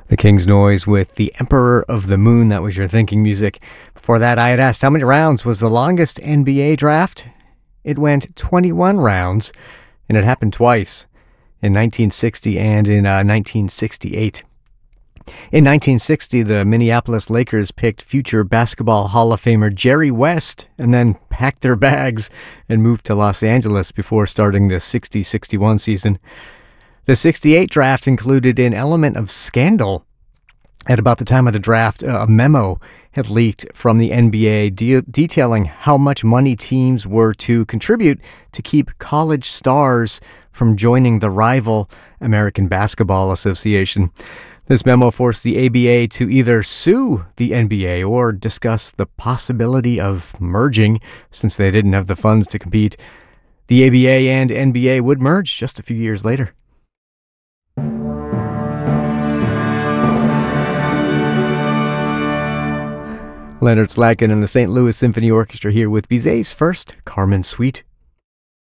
The King's Noise with The Emperor of the Moon. That was your thinking music. Before that, I had asked how many rounds was the longest NBA draft. It went 21 rounds, and it happened twice, in 1960 and in 1968. In 1960, the Minneapolis Lakers picked future Basketball Hall of Famer Jerry West and then packed their bags and moved to Los Angeles before starting the 60-61 season. The 68 draft included an element of scandal. At about the time of the draft, a memo had leaked from the NBA detailing how much money teams were to contribute to keep college stars from joining the rival American Basketball Association. This memo forced the ABA to either sue the NBA or discuss the possibility of merging, since they didn't have the funds to compete. The ABA and NBA would merge just a few years later. Leonard Slatkin and the St. Louis Symphony Orchestra here with Bizet's first Carmen Suite.